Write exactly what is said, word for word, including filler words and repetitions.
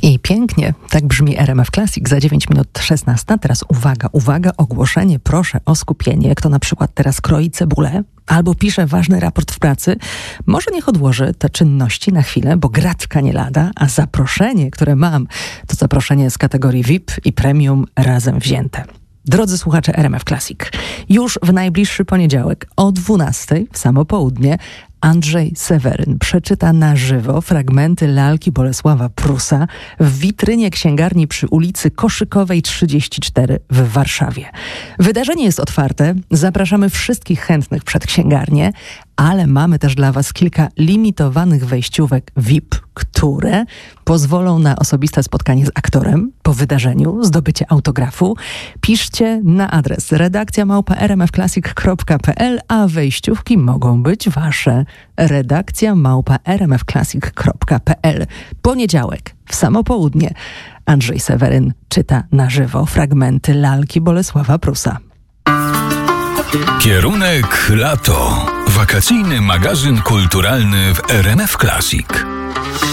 I pięknie, tak brzmi R M F Classic za dziewięć minut szesnasta. Teraz uwaga, uwaga, ogłoszenie, proszę o skupienie. Kto na przykład teraz kroi cebulę albo pisze ważny raport w pracy, może niech odłoży te czynności na chwilę, bo gratka nie lada, a zaproszenie, które mam, to zaproszenie z kategorii V I P i Premium razem wzięte. Drodzy słuchacze R M F Classic, już w najbliższy poniedziałek o dwunastej w samo południe Andrzej Seweryn przeczyta na żywo fragmenty lalki Bolesława Prusa w witrynie księgarni przy ulicy Koszykowej trzydzieści cztery w Warszawie. Wydarzenie jest otwarte, zapraszamy wszystkich chętnych przed księgarnię, ale mamy też dla Was kilka limitowanych wejściówek V I P, które pozwolą na osobiste spotkanie z aktorem po wydarzeniu, zdobycie autografu. Piszcie na adres redakcja małpa r m f classic kropka p l, a wejściówki mogą być Wasze. redakcja małpa r m f classic kropka p l. Poniedziałek, w samo południe, Andrzej Seweryn czyta na żywo fragmenty lalki Bolesława Prusa. Kierunek lato. Wakacyjny magazyn kulturalny w R M F Classic.